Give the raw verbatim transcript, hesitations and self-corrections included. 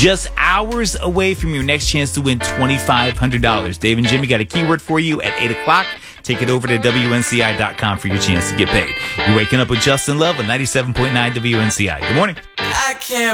just hours away from your next chance to win twenty-five hundred dollars. Dave and Jimmy got a keyword for you at eight o'clock. Take it over to W N C I dot com for your chance to get paid. You're waking up with Justin Love on ninety-seven point nine W N C I. Good morning. I can't